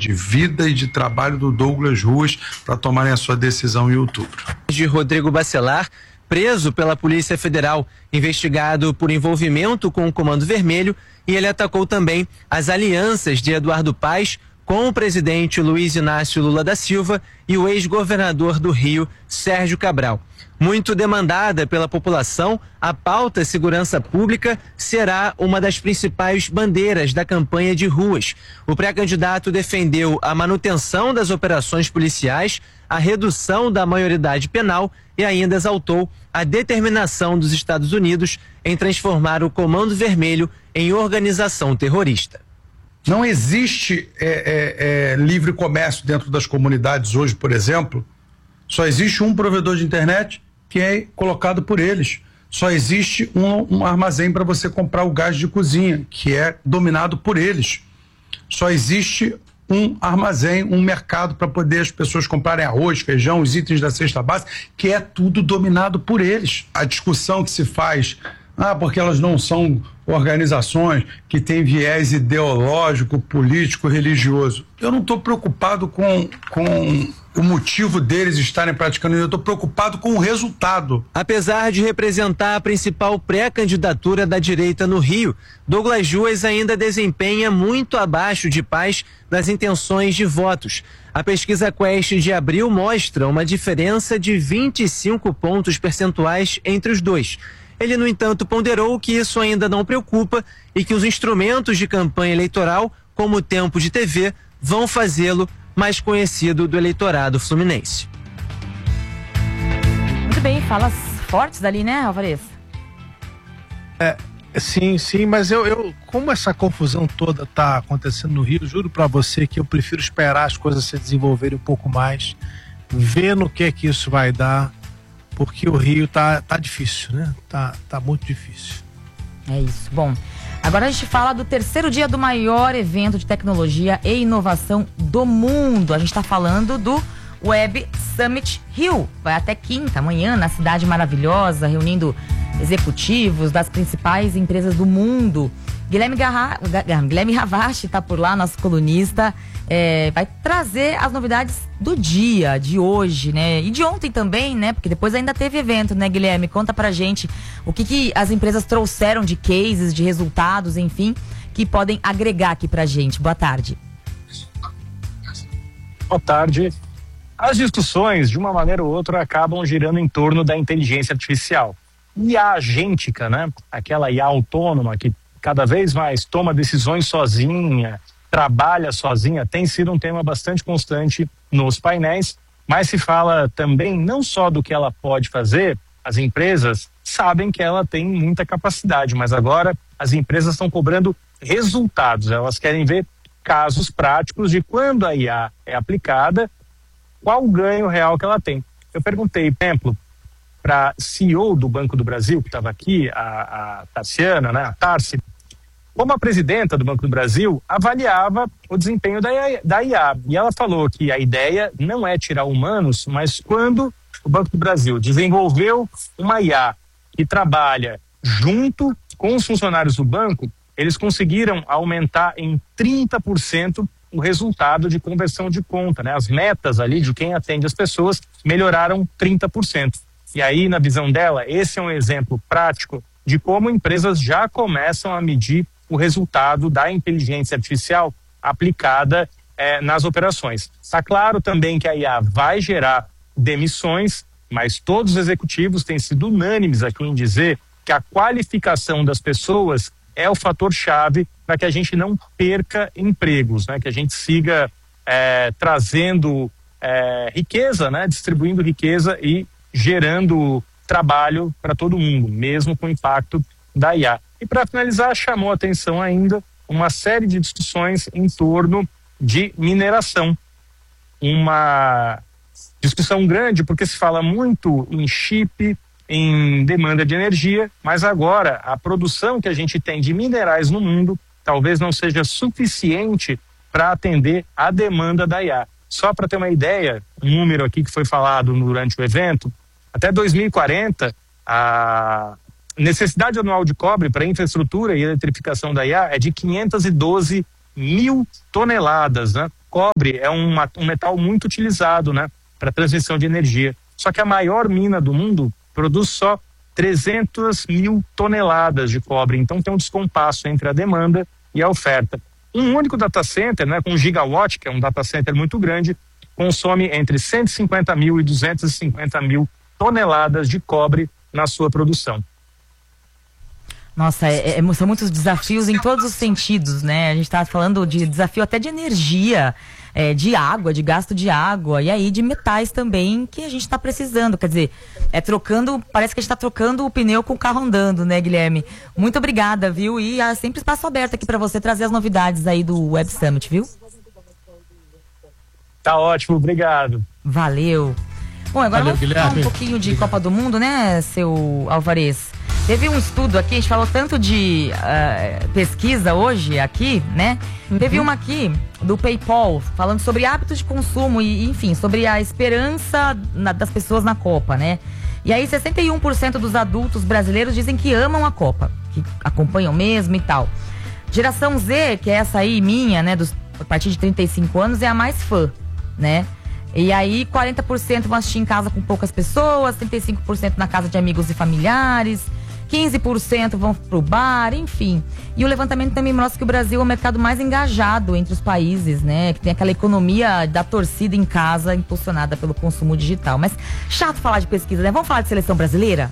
de vida e de trabalho do Douglas Ruas para tomarem a sua decisão em outubro. De Rodrigo Bacelar, preso pela Polícia Federal, investigado por envolvimento com o Comando Vermelho, e ele atacou também as alianças de Eduardo Paes com o presidente Luiz Inácio Lula da Silva e o ex-governador do Rio, Sérgio Cabral. Muito demandada pela população, a pauta segurança pública será uma das principais bandeiras da campanha de ruas. O pré-candidato defendeu a manutenção das operações policiais, a redução da maioridade penal e ainda exaltou a determinação dos Estados Unidos em transformar o Comando Vermelho em organização terrorista. Não existe livre comércio dentro das comunidades hoje, por exemplo. Só existe um provedor de internet que é colocado por eles. Só existe um armazém para você comprar o gás de cozinha, que é dominado por eles. Só existe um armazém, um mercado para poder as pessoas comprarem arroz, feijão, os itens da cesta básica, que é tudo dominado por eles. A discussão que se faz, porque elas não são organizações que têm viés ideológico, político, religioso. Eu não estou preocupado com o motivo deles estarem praticando isso, eu estou preocupado com o resultado. Apesar de representar a principal pré-candidatura da direita no Rio, Douglas Ruas ainda desempenha muito abaixo de Paes nas intenções de votos. A pesquisa Quest de abril mostra uma diferença de 25 pontos percentuais entre os dois. Ele, no entanto, ponderou que isso ainda não preocupa e que os instrumentos de campanha eleitoral, como o tempo de TV, vão fazê-lo mais conhecido do eleitorado fluminense. Muito bem, falas fortes ali, né, Alvarez? Sim, mas eu como essa confusão toda tá acontecendo no Rio, juro pra você que eu prefiro esperar as coisas se desenvolverem um pouco mais, ver no que isso vai dar, porque o Rio tá difícil, né? Tá muito difícil. É isso. Bom, agora a gente fala do terceiro dia do maior evento de tecnologia e inovação do mundo. A gente está falando do Web Summit Rio. Vai até quinta, amanhã, na cidade maravilhosa, reunindo executivos das principais empresas do mundo. Guilherme Ravache está por lá, nosso colunista. Vai trazer as novidades do dia, de hoje, né? E de ontem também, né? Porque depois ainda teve evento, né, Guilherme? Conta pra gente o que as empresas trouxeram de cases, de resultados, enfim, que podem agregar aqui pra gente. Boa tarde. Boa tarde. As discussões, de uma maneira ou outra, acabam girando em torno da inteligência artificial. IA agêntica, né? Aquela IA autônoma que cada vez mais toma decisões sozinha, trabalha sozinha, tem sido um tema bastante constante nos painéis, mas se fala também não só do que ela pode fazer, as empresas sabem que ela tem muita capacidade, mas agora as empresas estão cobrando resultados, elas querem ver casos práticos de quando a IA é aplicada, qual o ganho real que ela tem. Eu perguntei, por exemplo, para a CEO do Banco do Brasil, que estava aqui, a Tarciana, né, a Tarci, como a presidenta do Banco do Brasil avaliava o desempenho da IA. E ela falou que a ideia não é tirar humanos, mas quando o Banco do Brasil desenvolveu uma IA que trabalha junto com os funcionários do banco, eles conseguiram aumentar em 30% o resultado de conversão de conta, né? As metas ali de quem atende as pessoas melhoraram 30%. E aí, na visão dela, esse é um exemplo prático de como empresas já começam a medir o resultado da inteligência artificial aplicada nas operações. Está claro também que a IA vai gerar demissões, mas todos os executivos têm sido unânimes aqui em dizer que a qualificação das pessoas é o fator-chave para que a gente não perca empregos, né? Que a gente siga trazendo riqueza, né? Distribuindo riqueza e gerando trabalho para todo mundo, mesmo com o impacto da IA. E para finalizar, chamou a atenção ainda uma série de discussões em torno de mineração. Uma discussão grande porque se fala muito em chip, em demanda de energia, mas agora a produção que a gente tem de minerais no mundo talvez não seja suficiente para atender a demanda da IA. Só para ter uma ideia, um número aqui que foi falado durante o evento, até 2040, a necessidade anual de cobre para infraestrutura e eletrificação da IA é de 512 mil toneladas, né? cobre é um metal muito utilizado, né, para transmissão de energia. Só que a maior mina do mundo produz só 300 mil toneladas de cobre. Então tem um descompasso entre a demanda e a oferta. Um único data center, né, com 1 gigawatt, que é um data center muito grande, consome entre 150 mil e 250 mil toneladas de cobre na sua produção. Nossa, são muitos desafios em todos os sentidos, né? A gente está falando de desafio até de energia, de água, de gasto de água, e aí de metais também que a gente está precisando. Quer dizer, parece que a gente está trocando o pneu com o carro andando, né, Guilherme? Muito obrigada, viu? E há sempre espaço aberto aqui para você trazer as novidades aí do Web Summit, viu? Tá ótimo, obrigado. Valeu. Bom, agora vamos falar um pouquinho de Copa do Mundo, né, seu Alvarez? Teve um estudo aqui, a gente falou tanto de pesquisa hoje aqui, né? Teve uma aqui do PayPal, falando sobre hábitos de consumo e, enfim, sobre a esperança das pessoas na Copa, né? E aí 61% dos adultos brasileiros dizem que amam a Copa, que acompanham mesmo e tal. Geração Z, que é essa aí minha, né, a partir de 35 anos, é a mais fã, né? E aí 40% vão assistir em casa com poucas pessoas, 35% na casa de amigos e familiares, 15% vão pro bar, enfim. E o levantamento também mostra que o Brasil é o mercado mais engajado entre os países, né? Que tem aquela economia da torcida em casa, impulsionada pelo consumo digital. Mas chato falar de pesquisa, né? Vamos falar de seleção brasileira?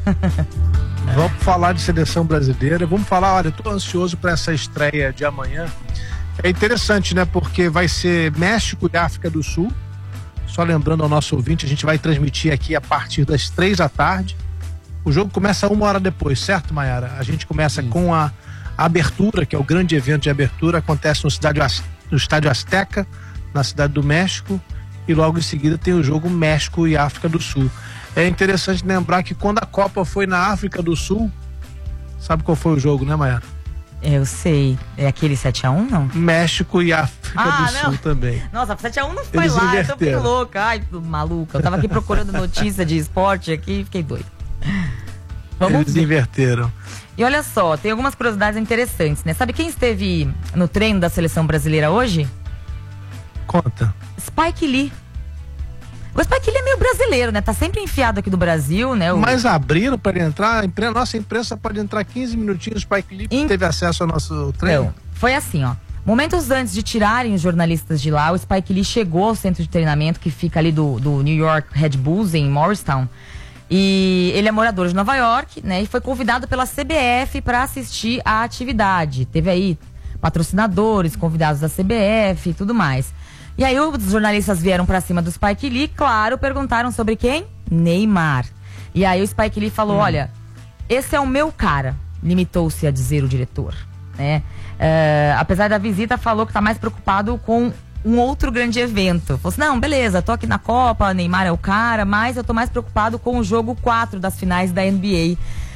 Vamos falar de seleção brasileira. Vamos falar, olha, eu tô ansioso para essa estreia de amanhã. É interessante, né? Porque vai ser México e África do Sul. Só lembrando ao nosso ouvinte, a gente vai transmitir aqui a partir das 3h. O jogo começa 1 hora depois, certo, Mayara? A gente começa com a abertura, que é o grande evento de abertura, acontece no Estádio Azteca, na Cidade do México, e logo em seguida tem o jogo México e África do Sul. É interessante lembrar que quando a Copa foi na África do Sul, sabe qual foi o jogo, né, Mayara? Eu sei. É aquele 7-1, não? México e África do Sul também. Nossa, 7-1 não foi Eles lá, inverteram. eu tô bem louca. Ai, maluca. Eu tava aqui procurando notícia de esporte aqui e fiquei doida. Eles inverteram. E olha só, tem algumas curiosidades interessantes, né? Sabe quem esteve no treino da seleção brasileira hoje? Conta. Spike Lee. O Spike Lee é meio brasileiro, né? Tá sempre enfiado aqui do Brasil, né? Mas abriram para ele entrar, nossa imprensa pode entrar 15 minutinhos, o Spike Lee teve acesso ao nosso treino. Então, foi assim, ó. Momentos antes de tirarem os jornalistas de lá, o Spike Lee chegou ao centro de treinamento que fica ali do New York Red Bulls, em Morristown. E ele é morador de Nova York, né? E foi convidado pela CBF para assistir à atividade. Teve aí patrocinadores, convidados da CBF e tudo mais. E aí os jornalistas vieram pra cima do Spike Lee, claro, perguntaram sobre quem? Neymar. E aí o Spike Lee falou, olha, esse é o meu cara, limitou-se a dizer o diretor, né? Apesar da visita, falou que tá mais preocupado com um outro grande evento. Falou assim, não, beleza, tô aqui na Copa, Neymar é o cara, mas eu tô mais preocupado com o jogo 4 das finais da NBA.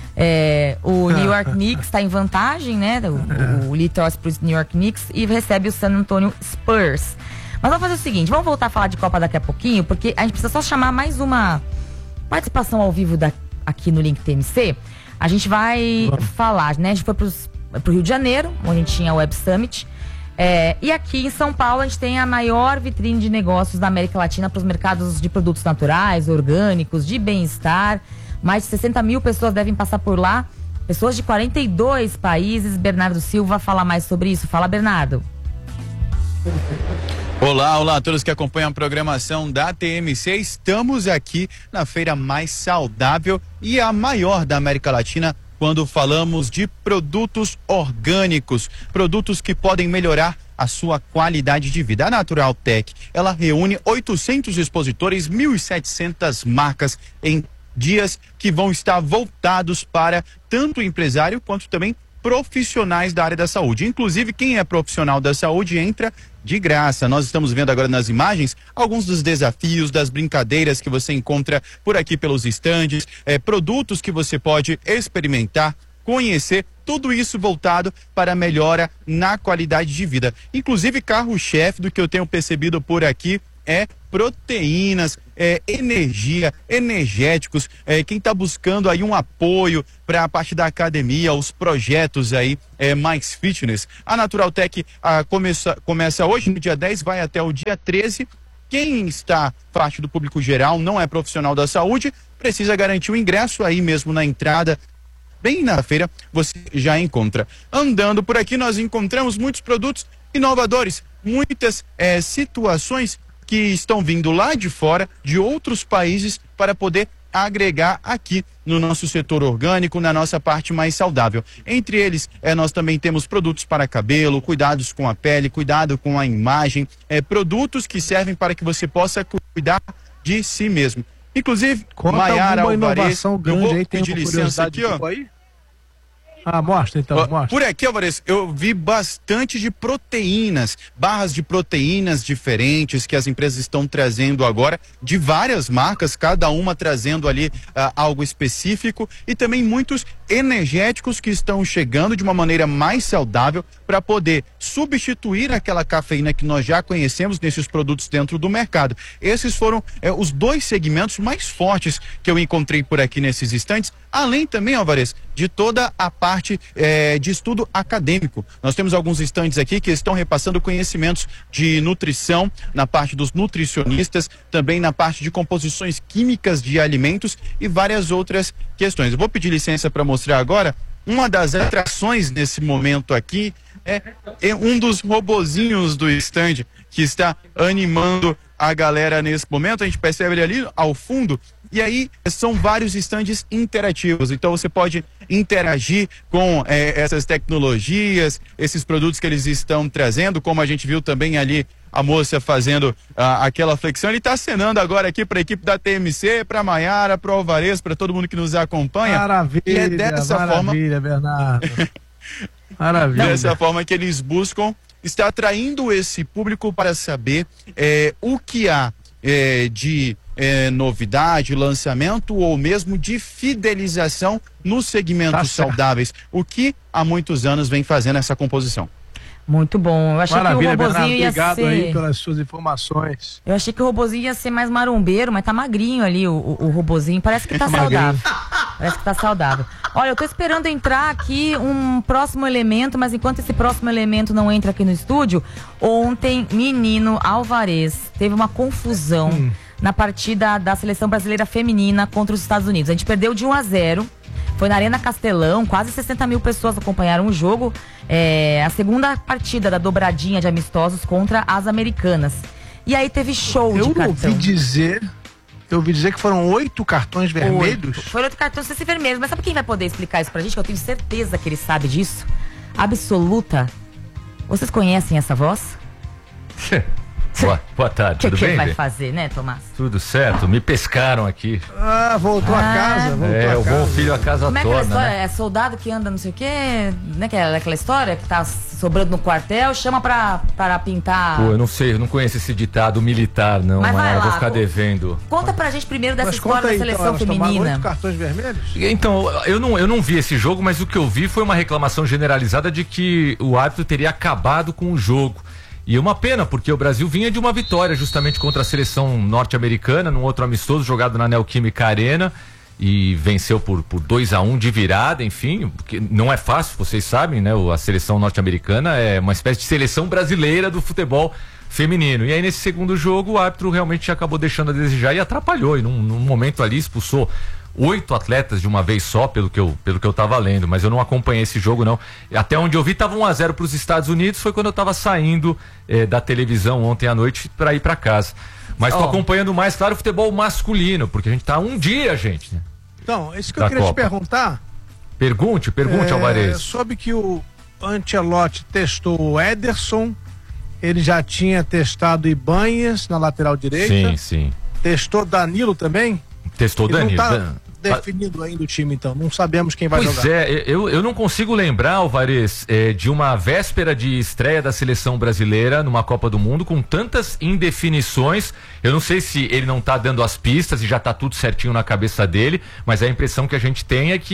O New York Knicks tá em vantagem, né? O Lee torce pro New York Knicks e recebe o San Antonio Spurs. Mas vamos fazer o seguinte, vamos voltar a falar de Copa daqui a pouquinho, porque a gente precisa só chamar mais uma participação ao vivo aqui no Link TMC. A gente vai falar, né? A gente foi pro Rio de Janeiro, onde a gente tinha o Web Summit. E aqui em São Paulo a gente tem a maior vitrine de negócios da América Latina para os mercados de produtos naturais, orgânicos, de bem-estar. Mais de 60 mil pessoas devem passar por lá. Pessoas de 42 países. Bernardo Silva fala mais sobre isso. Fala, Bernardo. Olá a todos que acompanham a programação da TMC. Estamos aqui na feira mais saudável e a maior da América Latina quando falamos de produtos orgânicos, produtos que podem melhorar a sua qualidade de vida. A Natural Tech, ela reúne 800 expositores, 1.700 marcas em dias que vão estar voltados para tanto o empresário quanto também profissionais da área da saúde. Inclusive, quem é profissional da saúde entra de graça. Nós estamos vendo agora nas imagens alguns dos desafios, das brincadeiras que você encontra por aqui pelos estandes, produtos que você pode experimentar, conhecer, tudo isso voltado para a melhora na qualidade de vida. Inclusive, carro-chefe do que eu tenho percebido por aqui é proteínas, energia, energéticos, quem está buscando aí um apoio para a parte da academia, os projetos aí mais fitness. A Naturaltech começa hoje, no dia 10, vai até o dia 13. Quem está parte do público geral, não é profissional da saúde, precisa garantir o ingresso aí mesmo na entrada. Bem na feira você já encontra. Andando por aqui nós encontramos muitos produtos inovadores, muitas situações que estão vindo lá de fora, de outros países, para poder agregar aqui no nosso setor orgânico, na nossa parte mais saudável. Entre eles, nós também temos produtos para cabelo, cuidados com a pele, cuidado com a imagem, produtos que servem para que você possa cuidar de si mesmo. Inclusive, Maiara Alvarez, eu vou pedir licença aqui, ó. Mostra então, mostra. Por aqui, Alvarez, eu vi bastante de proteínas, barras de proteínas diferentes que as empresas estão trazendo agora, de várias marcas, cada uma trazendo ali algo específico, e também muitos energéticos que estão chegando de uma maneira mais saudável para poder substituir aquela cafeína que nós já conhecemos nesses produtos dentro do mercado. Esses foram os dois segmentos mais fortes que eu encontrei por aqui nesses estantes, além também, Alvarez, de toda a parte de estudo acadêmico. Nós temos alguns estandes aqui que estão repassando conhecimentos de nutrição, na parte dos nutricionistas, também na parte de composições químicas de alimentos e várias outras questões. Eu vou pedir licença para mostrar agora. Uma das atrações nesse momento aqui é um dos robozinhos do stand que está animando a galera nesse momento. A gente percebe ele ali ao fundo. E aí são vários estandes interativos, então você pode interagir com essas tecnologias, esses produtos que eles estão trazendo, como a gente viu também ali a moça fazendo aquela flexão. Ele está acenando agora aqui para a equipe da TMC, para a Maiara, para o Alvarez, para todo mundo que nos acompanha. Maravilha, e é dessa maravilha, Bernardo. Maravilha. Dessa forma que eles buscam estar atraindo esse público para saber o que há de novidade, lançamento ou mesmo de fidelização nos segmentos saudáveis, o que há muitos anos vem fazendo essa composição. Muito bom. Eu achei que o robozinho Bernardo, ia obrigado ser... aí pelas suas informações. Eu achei que o robozinho ia ser mais marombeiro, mas tá magrinho ali o robozinho. Parece que tá saudável. Parece que tá saudável. Olha, eu tô esperando entrar aqui um próximo elemento, mas enquanto esse próximo elemento não entra aqui no estúdio, ontem, menino Alvarez teve uma confusão na partida da seleção brasileira feminina contra os Estados Unidos. A gente perdeu de 1-0. Foi na Arena Castelão, quase 60 mil pessoas acompanharam o jogo. A segunda partida da dobradinha de amistosos contra as americanas. E aí teve show de cartão. Eu ouvi dizer que foram 8 cartões vermelhos. Foram 8 cartões vermelhos. Mas sabe quem vai poder explicar isso pra gente? Que eu tenho certeza que ele sabe disso. Absoluta. Vocês conhecem essa voz? Boa tarde, tudo bem? O que ele vai fazer, né, Tomás? Tudo certo, me pescaram aqui. Voltou a casa, o bom filho a casa Como é torna, aquela história? né? É soldado que anda não sei o quê, né? Que é aquela história que tá sobrando no quartel, chama para pintar... Pô, eu não sei, eu não conheço esse ditado militar, não, mas vou ficar devendo. Conta pra gente primeiro dessa história da seleção feminina. 8 cartões vermelhos? Então, eu não vi esse jogo, mas o que eu vi foi uma reclamação generalizada de que o árbitro teria acabado com o jogo. E uma pena, porque o Brasil vinha de uma vitória justamente contra a seleção norte-americana, num outro amistoso jogado na Neoquímica Arena, e venceu por 2-1 de virada, enfim, porque não é fácil, vocês sabem, né? A seleção norte-americana é uma espécie de seleção brasileira do futebol feminino. E aí nesse segundo jogo o árbitro realmente acabou deixando a desejar e atrapalhou, e num momento ali expulsou 8 atletas de uma vez só, pelo que eu tava lendo, mas eu não acompanhei esse jogo não. Até onde eu vi tava 1-0 para os Estados Unidos, foi quando eu tava saindo da televisão ontem à noite para ir para casa. Mas tô acompanhando mais, claro, o futebol masculino, porque a gente tá um dia, gente. Né? Então, isso que eu queria te perguntar. Pergunte, Alvarez. Soube que o Ancelotti testou o Ederson, ele já tinha testado Ibanhas na lateral direita. Sim. Testou Danilo também? Testou Danilo. Definido ainda o time, então. Não sabemos quem vai jogar. Pois eu não consigo lembrar, Alvarez, de uma véspera de estreia da seleção brasileira numa Copa do Mundo com tantas indefinições. Eu não sei se ele não tá dando as pistas e já tá tudo certinho na cabeça dele, mas a impressão que a gente tem é que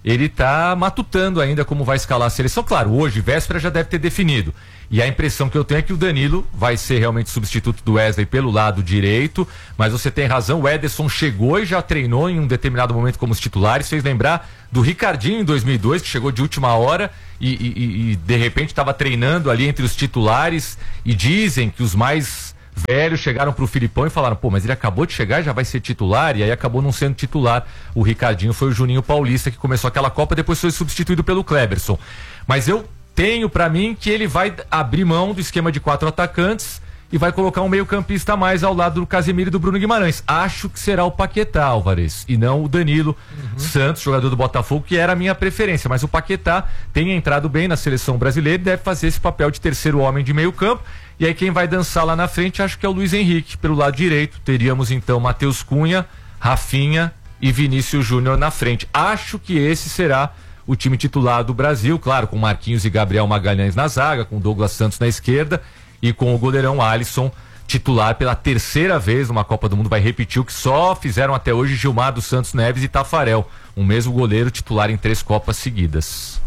ele tá matutando ainda como vai escalar a seleção. Claro, hoje, véspera, já deve ter definido. E a impressão que eu tenho é que o Danilo vai ser realmente substituto do Wesley pelo lado direito, mas você tem razão, o Ederson chegou e já treinou em um determinado momento como os titulares, fez lembrar do Ricardinho em 2002, que chegou de última hora e de repente estava treinando ali entre os titulares, e dizem que os mais velhos chegaram pro Filipão e falaram, pô, mas ele acabou de chegar e já vai ser titular, e aí acabou não sendo titular. O Ricardinho foi o Juninho Paulista que começou aquela Copa, depois foi substituído pelo Kleberson. Mas eu tenho pra mim que ele vai abrir mão do esquema de 4 atacantes e vai colocar um meio-campista a mais ao lado do Casemiro e do Bruno Guimarães. Acho que será o Paquetá, Álvares, e não o Danilo Santos, jogador do Botafogo, que era a minha preferência. Mas o Paquetá tem entrado bem na seleção brasileira e deve fazer esse papel de terceiro homem de meio-campo. E aí quem vai dançar lá na frente, acho que é o Luiz Henrique. Pelo lado direito, teríamos então Matheus Cunha, Rafinha e Vinícius Júnior na frente. Acho que esse será o time titular do Brasil, claro, com Marquinhos e Gabriel Magalhães na zaga, com Douglas Santos na esquerda e com o goleirão Alisson, titular pela terceira vez numa Copa do Mundo. Vai repetir o que só fizeram até hoje Gilmar dos Santos Neves e Tafarel, um mesmo goleiro titular em 3 Copas seguidas.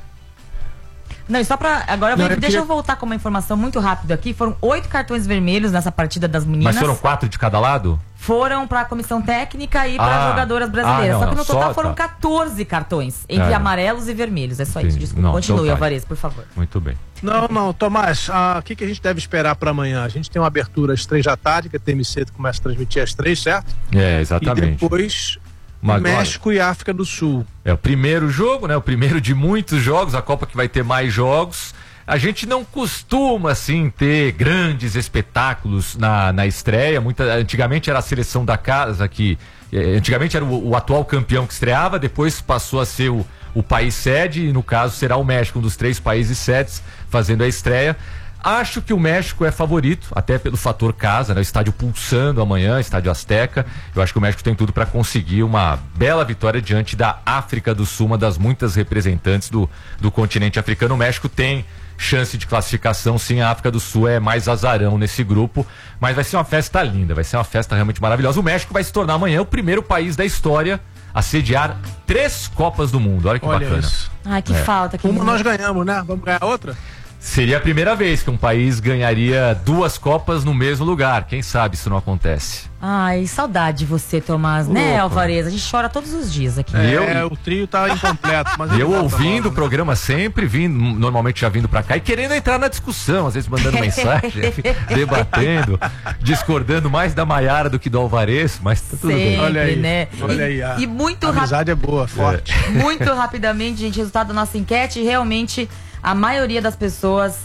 Não, e só pra. Agora, deixa eu voltar com uma informação muito rápida aqui. Foram 8 cartões vermelhos nessa partida das meninas. Mas foram 4 de cada lado? Foram pra comissão técnica e para jogadoras brasileiras. Só que no total foram 14 cartões, entre amarelos e vermelhos. É só isso, desculpa. Continue, Alvarez, por favor. Muito bem. Não, Tomás, o que a gente deve esperar para amanhã? A gente tem uma abertura às 3 da tarde, que a TMC começa a transmitir às 3, certo? Exatamente. E depois México e África do Sul. É o primeiro jogo, né? O primeiro de muitos jogos, a Copa que vai ter mais jogos. A gente não costuma, assim, ter grandes espetáculos na estreia. Antigamente era a seleção da casa que... Antigamente era o atual campeão que estreava, depois passou a ser o país sede, e no caso será o México, um dos 3 países sedes, fazendo a estreia. Acho que o México é favorito, até pelo fator casa, né? O estádio pulsando amanhã, estádio Azteca. Eu acho que o México tem tudo para conseguir uma bela vitória diante da África do Sul, uma das muitas representantes do continente africano. O México tem chance de classificação, sim. A África do Sul é mais azarão nesse grupo, mas vai ser uma festa linda, vai ser uma festa realmente maravilhosa. O México vai se tornar amanhã o primeiro país da história a sediar 3 Copas do Mundo. Olha que bacana. Isso. Ai, que falta. Como nós ganhamos, né? Vamos ganhar outra? Seria a primeira vez que um país ganharia 2 Copas no mesmo lugar. Quem sabe isso não acontece. Ai, saudade de você, Tomás, né, Alvarez? A gente chora todos os dias aqui. O trio tá incompleto. Mas eu ouvindo o programa sempre, normalmente já vindo pra cá e querendo entrar na discussão, às vezes mandando mensagem, debatendo, discordando mais da Maiara do que do Alvarez, mas tá tudo bem. Olha aí, né? Olha aí, e muito a amizade é boa, forte. Muito rapidamente, gente, resultado da nossa enquete, realmente a maioria das pessoas,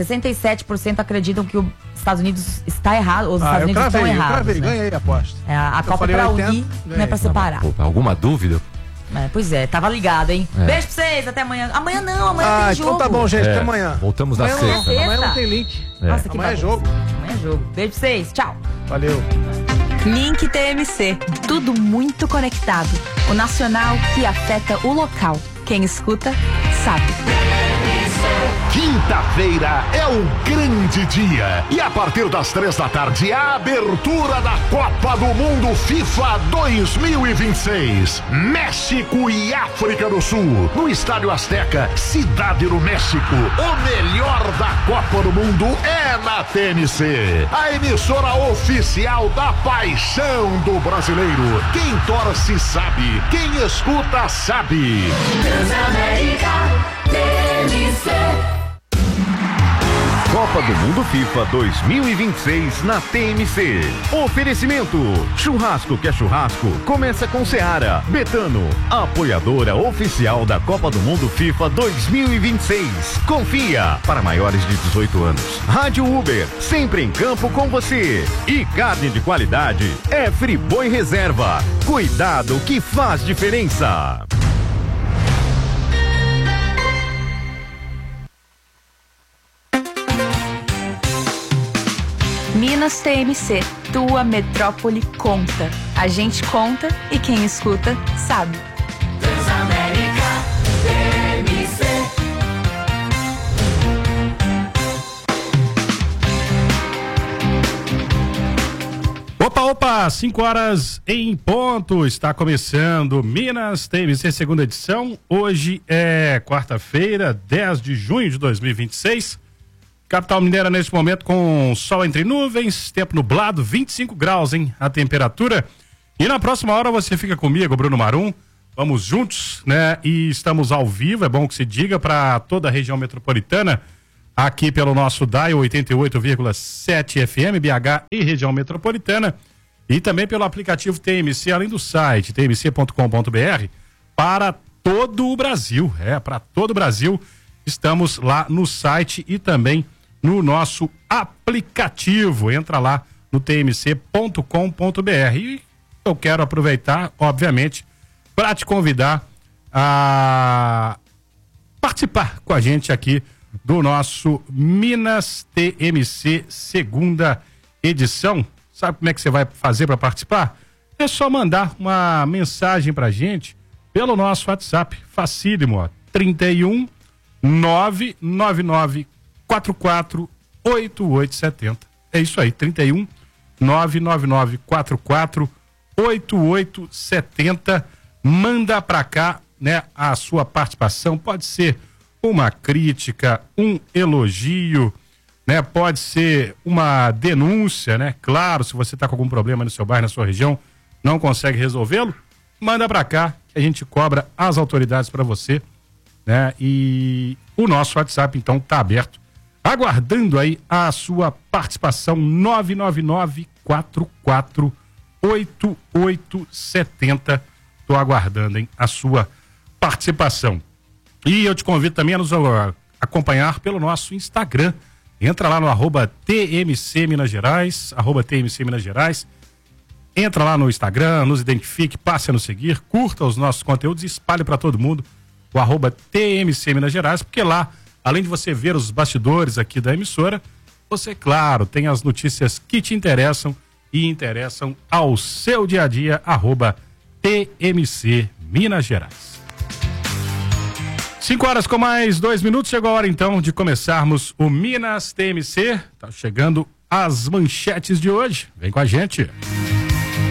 67% acreditam que os Estados Unidos está errado, os Estados Unidos estão errados. Eu ganhei a aposta. A Copa é pra unir, não é pra separar. Alguma dúvida? Pois é, tava ligado, hein? Beijo pra vocês, até amanhã. Amanhã tem jogo. Então tá bom, gente, até amanhã. Voltamos na sexta. Amanhã não tem link. Nossa, que amanhã é jogo. Amanhã é jogo. Beijo pra vocês, tchau. Valeu. Link TMC, tudo muito conectado. O nacional que afeta o local. Quem escuta, sabe. Quinta-feira é o grande dia e a partir das 3 da tarde a abertura da Copa do Mundo FIFA 2026. México e África do Sul no Estádio Azteca, Cidade do México. O melhor da Copa do Mundo é na TMC, a emissora oficial da paixão do brasileiro. Quem torce sabe, quem escuta sabe. Transamérica TMC. Copa do Mundo FIFA 2026 na TMC. Oferecimento: churrasco que é churrasco, começa com Seara. Betano, apoiadora oficial da Copa do Mundo FIFA 2026. Confia, para maiores de 18 anos. Rádio Uber, sempre em campo com você. E carne de qualidade é Friboi Reserva. Cuidado que faz diferença. Minas TMC, tua metrópole conta. A gente conta e quem escuta sabe. Transamérica TMC. Opa, 5 horas em ponto, está começando Minas TMC segunda edição. Hoje é quarta-feira, 10 de junho de 2026. Capital mineira neste momento com sol entre nuvens, tempo nublado, 25 graus, hein? A temperatura. E na próxima hora você fica comigo, Bruno Marum. Vamos juntos, né? E estamos ao vivo, é bom que se diga, para toda a região metropolitana, aqui pelo nosso dial 88,7 FM, BH e região metropolitana, e também pelo aplicativo TMC, além do site tmc.com.br, para todo o Brasil. Para todo o Brasil. Estamos lá no site e também no nosso aplicativo. Entra lá no tmc.com.br. E eu quero aproveitar, obviamente, para te convidar a participar com a gente aqui do nosso Minas TMC segunda edição. Sabe como é que você vai fazer para participar? É só mandar uma mensagem pra gente pelo nosso WhatsApp, facílimo, ó, 31 999 44 8870. É isso aí, 31 999 44 8870. Manda pra cá, né, a sua participação. Pode ser uma crítica, um elogio, né? Pode ser uma denúncia, né? Claro, se você está com algum problema no seu bairro, na sua região, não consegue resolvê-lo, manda para cá que a gente cobra as autoridades para você, né? E o nosso WhatsApp então tá aberto, aguardando aí a sua participação. 999 44 8870. Tô aguardando, hein, a sua participação. E eu te convido também a nos acompanhar pelo nosso Instagram. Entra lá no @TMC Minas Gerais, @TMC Minas Gerais. Entra lá no Instagram, nos identifique, passe a nos seguir, curta os nossos conteúdos e espalhe para todo mundo o @TMC Minas Gerais, porque lá, além de você ver os bastidores aqui da emissora, você, claro, tem as notícias que te interessam e interessam ao seu dia a dia, @TMC Minas Gerais. 5 horas com mais 2 minutos, chegou a hora então de começarmos o Minas TMC. Tá chegando as manchetes de hoje. Vem com a gente.